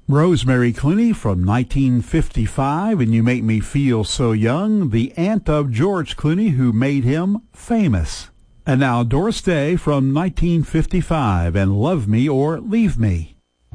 Rosemary Clooney from 1955, and You Make Me Feel So Young, the aunt of George Clooney who made him famous. And now Doris Day from 1955 and Love Me or Leave Me.